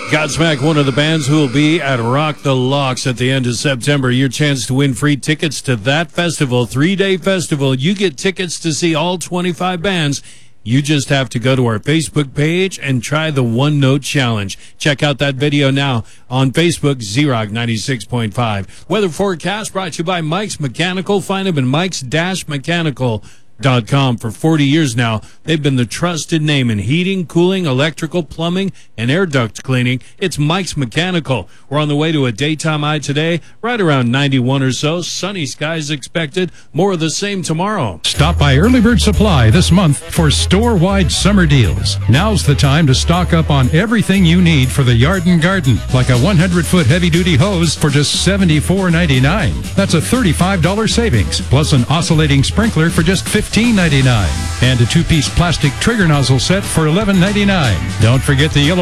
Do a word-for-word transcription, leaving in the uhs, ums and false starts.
Godsmack, one of the bands who will be at Rock the Locks at the end of September. Your chance to win free tickets to that festival, three-day festival. You get tickets to see all twenty-five bands. You just have to go to our Facebook page and try the One Note Challenge. Check out that video now on Facebook, Z-Rock ninety-six point five. Weather forecast brought to you by Mike's Mechanical. Find them at Mike's Mechanical dot com. For forty years now, they've been the trusted name in heating, cooling, electrical, plumbing, and air duct cleaning. It's Mike's Mechanical. We're on the way to a daytime high today, right around ninety-one or so. Sunny skies expected. More of the same tomorrow. Stop by Early Bird Supply this month for store-wide summer deals. Now's the time to stock up on everything you need for the yard and garden, like a one hundred foot heavy-duty hose for just seventy-four ninety-nine. That's a thirty-five dollar savings, plus an oscillating sprinkler for just fifteen ninety-nine, and a two-piece plastic trigger nozzle set for eleven ninety-nine. Don't forget the yellow